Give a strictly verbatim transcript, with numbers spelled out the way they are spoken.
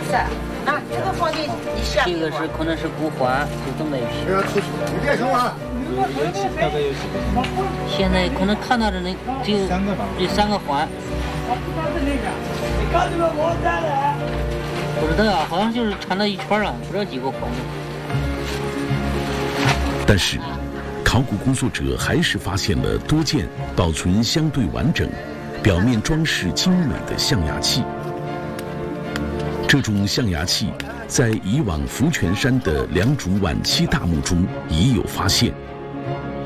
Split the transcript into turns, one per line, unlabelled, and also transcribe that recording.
是，那这个放进你下面。
这个是可能是骨环，就这么一批。
你别说啊。
大概有几个？
现在可能看到的那只有
三个吧，
这三个环。不知道啊，好像就是缠到一圈了，不知道几个环。
但是，考古工作者还是发现了多件保存相对完整、表面装饰精美的象牙器。这种象牙器在以往福泉山的良渚晚期大墓中已有发现。